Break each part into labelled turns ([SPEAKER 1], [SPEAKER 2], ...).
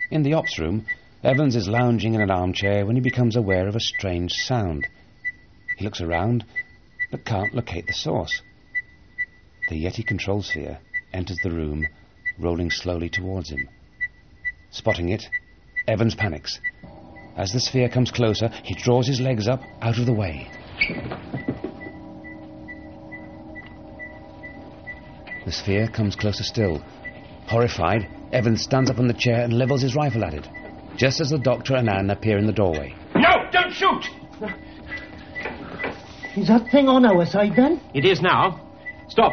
[SPEAKER 1] In the ops room, Evans is lounging in an armchair when he becomes aware of a strange sound. He looks around, but can't locate the source. The Yeti control sphere enters the room, rolling slowly towards him. Spotting it, Evans panics. As the sphere comes closer, he draws his legs up out of the way. The sphere comes closer still. Horrified, Evans stands up on the chair and levels his rifle at it, just as the doctor and Anne appear in the doorway.
[SPEAKER 2] No, don't shoot!
[SPEAKER 3] Is that thing on our side, then?
[SPEAKER 2] It is now. Stop.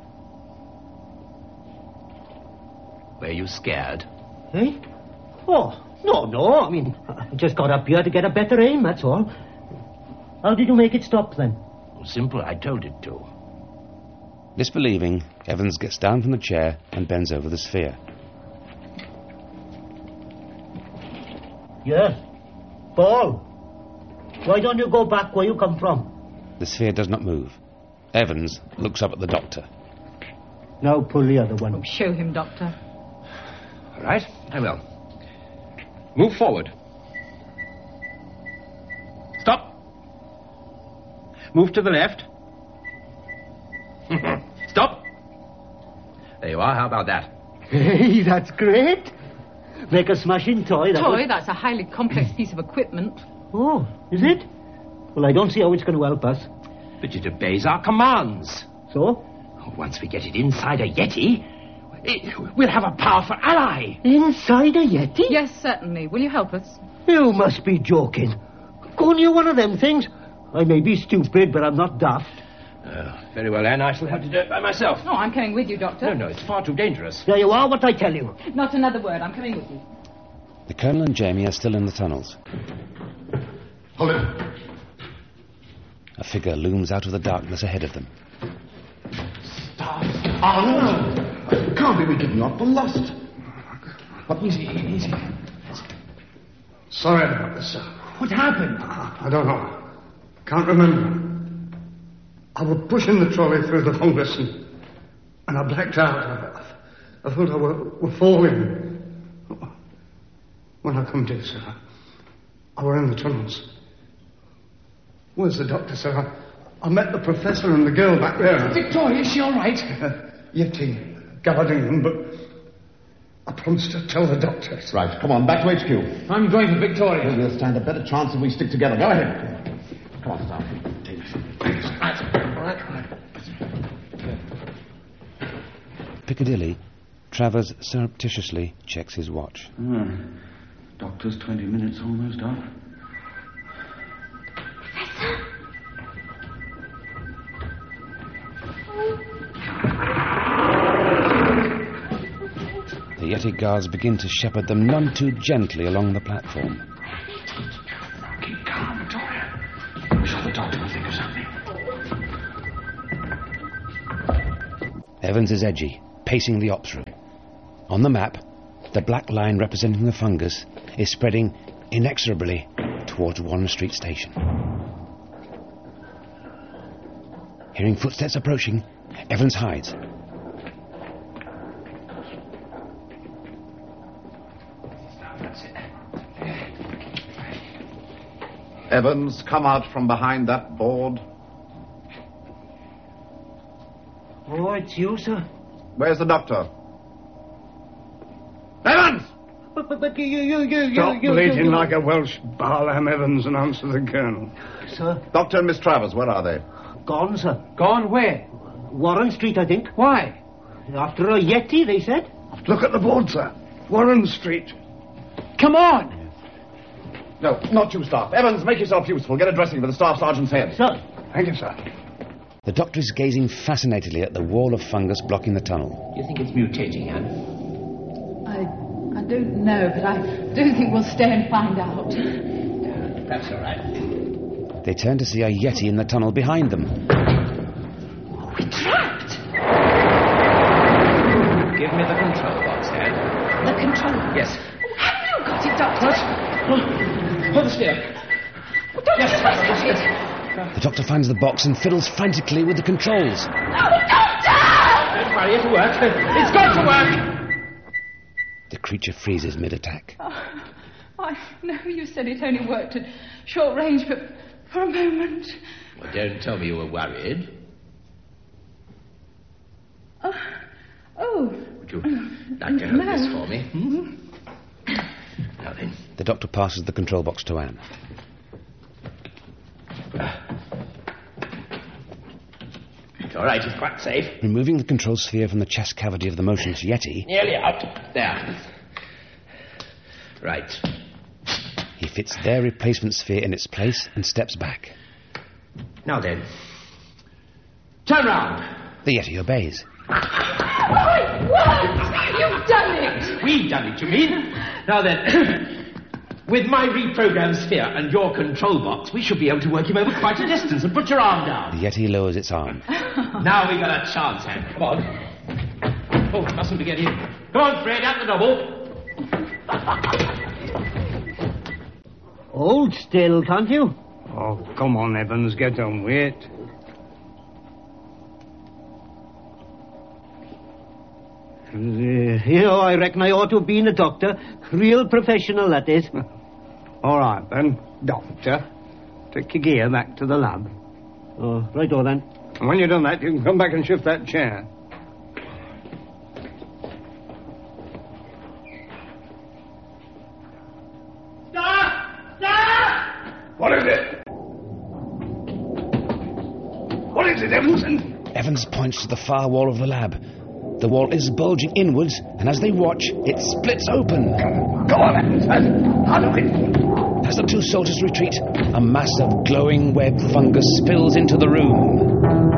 [SPEAKER 2] Were you scared?
[SPEAKER 3] Eh? Oh, no. I mean, I just got up here to get a better aim, that's all. How did you make it stop, then?
[SPEAKER 2] Simple, I told it to.
[SPEAKER 1] Disbelieving, Evans gets down from the chair and bends over the sphere.
[SPEAKER 3] Yes. Paul, why don't you go back where you come from?
[SPEAKER 1] The sphere does not move. Evans looks up at the doctor.
[SPEAKER 3] Now pull the other one.
[SPEAKER 4] Oh, show him, Doctor.
[SPEAKER 2] All right, I will. Move forward. Stop. Move to the left. Stop. There you are. How about that?
[SPEAKER 3] Hey, that's great. Make a smashing toy.
[SPEAKER 4] That's a highly complex piece of equipment.
[SPEAKER 3] Oh, is it? Well, I don't see how it's going to help us.
[SPEAKER 2] But it obeys our commands.
[SPEAKER 3] So?
[SPEAKER 2] Once we get it inside a Yeti, we'll have a powerful ally.
[SPEAKER 3] Inside a Yeti?
[SPEAKER 4] Yes, certainly. Will you help us?
[SPEAKER 3] You must be joking. Go near one of them things. I may be stupid, but I'm not daft.
[SPEAKER 2] Very well, Anne. I shall have to do it by myself.
[SPEAKER 4] Oh, I'm coming with you, Doctor.
[SPEAKER 2] No, it's far too dangerous.
[SPEAKER 3] There you are, what I tell you.
[SPEAKER 4] Not another word. I'm coming with you.
[SPEAKER 1] The Colonel and Jamie are still in the tunnels.
[SPEAKER 5] Hold it.
[SPEAKER 1] A figure looms out of the darkness ahead of them.
[SPEAKER 5] Stop. Oh, no. It can't be we getting up. We're lost. What? Easy. Sorry about this, sir.
[SPEAKER 2] What happened?
[SPEAKER 5] I don't know. Can't remember. I was pushing the trolley through the fungus and I blacked out. I thought I were falling. When I come to, sir, I were in the tunnels. Where's the doctor, sir? I met the professor and the girl back there.
[SPEAKER 2] Victoria, is she all right?
[SPEAKER 5] Yeti, guarding them, but I promised to tell the doctor.
[SPEAKER 6] Right, come on, back to HQ.
[SPEAKER 2] I'm going for Victoria.
[SPEAKER 6] We'll stand a better chance if we stick together. Go ahead. Come on, Staff.
[SPEAKER 2] All right.
[SPEAKER 1] Piccadilly, Travers surreptitiously checks his watch.
[SPEAKER 7] Doctor's 20 minutes almost up.
[SPEAKER 1] The Yeti guards begin to shepherd them none too gently along the platform.
[SPEAKER 7] Keep calm, Victoria. I'm sure the doctor will think of something.
[SPEAKER 1] Evans is edgy, pacing the ops room. On the map, the black line representing the fungus is spreading inexorably towards Warren Street Station. Hearing footsteps approaching, Evans hides.
[SPEAKER 6] Evans, come out from behind that board.
[SPEAKER 3] Oh, it's you, sir.
[SPEAKER 6] Where's the doctor? Evans!
[SPEAKER 3] But you...
[SPEAKER 5] Stop bleating like a Welsh Barlam, Evans, and answer the colonel.
[SPEAKER 3] Sir?
[SPEAKER 6] Doctor and Miss Travers, where are they?
[SPEAKER 3] Gone, sir.
[SPEAKER 2] Gone where?
[SPEAKER 3] Warren Street, I think.
[SPEAKER 2] Why?
[SPEAKER 3] After a Yeti, they said.
[SPEAKER 5] Look at the board, sir. Warren Street.
[SPEAKER 2] Come on.
[SPEAKER 6] No, not you, Staff. Evans, make yourself useful. Get a dressing for the Staff Sergeant's head.
[SPEAKER 3] Sir.
[SPEAKER 5] Thank you, sir.
[SPEAKER 1] The doctor is gazing fascinatedly at the wall of fungus blocking the tunnel.
[SPEAKER 2] You think it's mutating, Anne?
[SPEAKER 4] I don't know, but I do think we'll stay and find out.
[SPEAKER 2] That's all right.
[SPEAKER 1] They turn to see a Yeti in the tunnel behind them.
[SPEAKER 4] We're trapped!
[SPEAKER 2] Give me the control box, Anne.
[SPEAKER 4] The control?
[SPEAKER 2] Yes.
[SPEAKER 4] Oh, have you got it, Doctor?
[SPEAKER 2] Hold the steer.
[SPEAKER 4] Oh, Doctor, yes, got it.
[SPEAKER 1] The doctor finds the box and fiddles frantically with the controls.
[SPEAKER 4] Oh, Doctor!
[SPEAKER 2] Don't worry, it'll work. It's got to work.
[SPEAKER 1] The creature freezes mid-attack.
[SPEAKER 4] I know you said it only worked at short range, but for a moment...
[SPEAKER 2] Well, don't tell me you were worried. Would you like to hold this for me? Now then.
[SPEAKER 1] The doctor passes the control box to Anne.
[SPEAKER 2] It's all right, it's quite safe.
[SPEAKER 1] Removing the control sphere from the chest cavity of the motionless Yeti...
[SPEAKER 2] Nearly out. There. Right.
[SPEAKER 1] He fits their replacement sphere in its place and steps back.
[SPEAKER 2] Now then. Turn round.
[SPEAKER 1] The Yeti obeys.
[SPEAKER 4] What? You've done it!
[SPEAKER 2] We've done it, you mean? Now then, with my reprogrammed sphere and your control box, we should be able to work him over quite a distance. And put your arm down.
[SPEAKER 1] The Yeti lowers its arm.
[SPEAKER 2] Now we've got a chance, Hank. Come on. Oh, mustn't forget him. Come on, Fred, out the double.
[SPEAKER 3] Hold still, can't you?
[SPEAKER 5] Oh, come on, Evans, get on with it.
[SPEAKER 3] I reckon I ought to have been a doctor. Real professional, that is.
[SPEAKER 5] All right, then, doctor. Take your gear back to the lab.
[SPEAKER 3] Oh, right-o, then.
[SPEAKER 5] And when you've done that, you can come back and shift that chair. What is it? What is it, Evanson?
[SPEAKER 1] Evans points to the far wall of the lab. The wall is bulging inwards, and as they watch, it splits open.
[SPEAKER 5] Go on, Evanson. Out of it.
[SPEAKER 1] As the two soldiers retreat, a mass of glowing web fungus spills into the room.